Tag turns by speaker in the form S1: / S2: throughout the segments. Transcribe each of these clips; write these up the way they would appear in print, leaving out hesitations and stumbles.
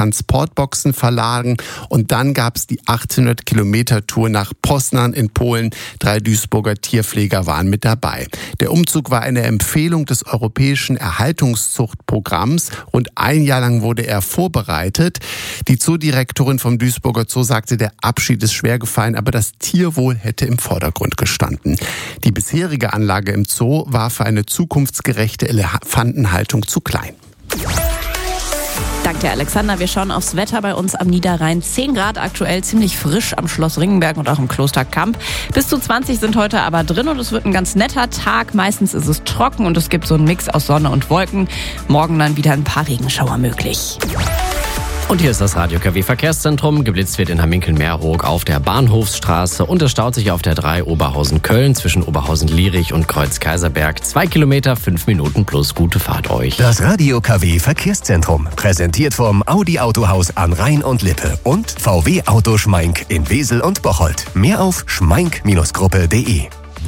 S1: Transportboxen verladen. Und dann gab es die 800-Kilometer-Tour nach Poznan in Polen. 3 Duisburger Tierpfleger waren mit dabei. Der Umzug war eine Empfehlung des Europäischen Erhaltungszuchtprogramms. Rund ein Jahr lang wurde er vorbereitet. Die Zoodirektorin vom Duisburger Zoo sagte, der Abschied ist schwer gefallen, aber das Tierwohl hätte im Vordergrund gestanden. Die bisherige Anlage im Zoo war für eine zukunftsgerechte Elefantenhaltung zu klein.
S2: Danke, Alexander. Wir schauen aufs Wetter bei uns am Niederrhein. 10 Grad aktuell, ziemlich frisch am Schloss Ringenberg und auch im Klosterkamp. Bis zu 20 sind heute aber drin und es wird ein ganz netter Tag. Meistens ist es trocken und es gibt so einen Mix aus Sonne und Wolken. Morgen dann wieder ein paar Regenschauer möglich.
S3: Und hier ist das Radio KW Verkehrszentrum. Geblitzt wird in Hamminkelmeerhoek auf der Bahnhofsstraße und es staut sich auf der 3 Oberhausen-Köln zwischen Oberhausen-Lierich und Kreuz-Kaiserberg. 2 Kilometer, 5 Minuten plus gute Fahrt euch.
S4: Das Radio KW Verkehrszentrum, präsentiert vom Audi Autohaus an Rhein und Lippe und VW Auto Schmeink in Wesel und Bocholt. Mehr auf schmeink-gruppe.de.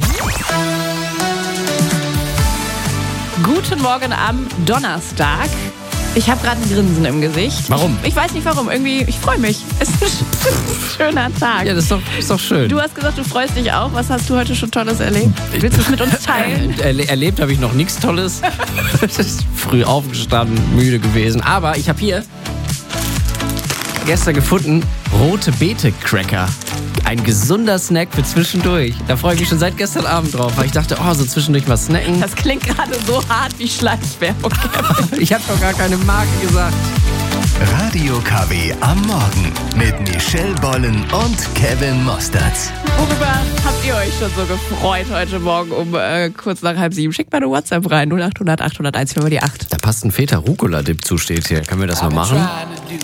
S2: Guten Morgen am Donnerstag. Ich habe gerade ein Grinsen im Gesicht.
S3: Warum?
S2: Ich weiß nicht warum. Irgendwie, ich freue mich. Es ist ein schöner Tag.
S3: Ja, das ist doch schön.
S2: Du hast gesagt, du freust dich auch. Was hast du heute schon Tolles erlebt? Willst du es mit uns teilen?
S3: Erlebt habe ich noch nichts Tolles. Es ist früh aufgestanden, müde gewesen. Aber ich habe hier gestern gefunden, rote Beete-Cracker. Ein gesunder Snack für zwischendurch. Da freue ich mich schon seit gestern Abend drauf, weil ich dachte, so zwischendurch mal snacken.
S2: Das klingt gerade so hart wie Schleichwerbung.
S3: Ich habe doch gar keine Marke gesagt.
S4: Radio KW am Morgen mit Michelle Bollen und Kevin Mosterz.
S2: Worüber habt ihr euch schon so gefreut heute Morgen um kurz nach 6:30? Schickt mal eine WhatsApp rein, 0800 801 4 die 8.
S3: Da passt ein Feta-Rucola-Dip zu, steht hier. Können wir das mal machen?